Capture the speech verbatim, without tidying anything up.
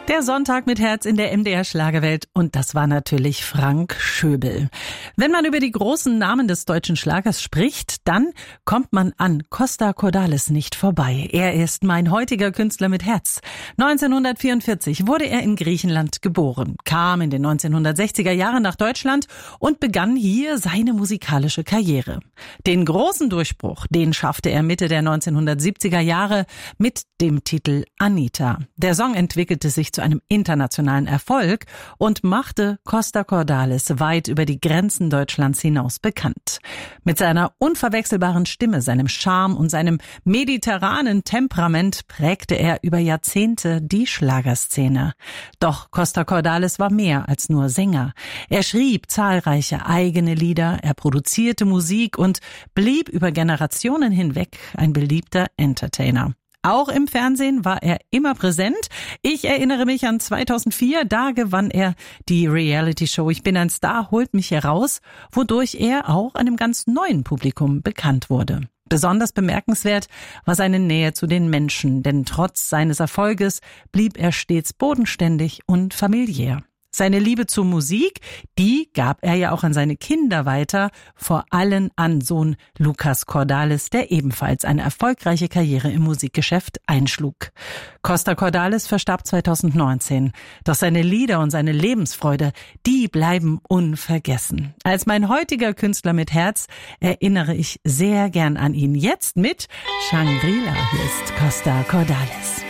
Der Sonntag mit Herz in der M D R Schlagerwelt und das war natürlich Frank Schöbel. Wenn man über die großen Namen des deutschen Schlagers spricht, dann kommt man an Costa Cordalis nicht vorbei. Er ist mein heutiger Künstler mit Herz. neunzehnhundertvierundvierzig wurde er in Griechenland geboren, kam in den neunzehnhundertsechziger Jahren nach Deutschland und begann hier seine musikalische Karriere. Den großen Durchbruch, den schaffte er Mitte der neunzehnhundertsiebziger Jahre mit dem Titel Anita. Der Song entwickelte sich zu einem internationalen Erfolg und machte Costa Cordalis weit über die Grenzen Deutschlands hinaus bekannt. Mit seiner unverwechselbaren Stimme, seinem Charme und seinem mediterranen Temperament prägte er über Jahrzehnte die Schlagerszene. Doch Costa Cordalis war mehr als nur Sänger. Er schrieb zahlreiche eigene Lieder, er produzierte Musik und blieb über Generationen hinweg ein beliebter Entertainer. Auch im Fernsehen war er immer präsent. Ich erinnere mich an zweitausendvier, da gewann er die Reality-Show Ich bin ein Star, holt mich heraus, wodurch er auch einem ganz neuen Publikum bekannt wurde. Besonders bemerkenswert war seine Nähe zu den Menschen, denn trotz seines Erfolges blieb er stets bodenständig und familiär. Seine Liebe zur Musik, die gab er ja auch an seine Kinder weiter, vor allem an Sohn Lukas Cordalis, der ebenfalls eine erfolgreiche Karriere im Musikgeschäft einschlug. Costa Cordalis verstarb zweitausendneunzehn, doch seine Lieder und seine Lebensfreude, die bleiben unvergessen. Als mein heutiger Künstler mit Herz erinnere ich sehr gern an ihn. Jetzt mit Shangri-La. Hier ist Costa Cordalis.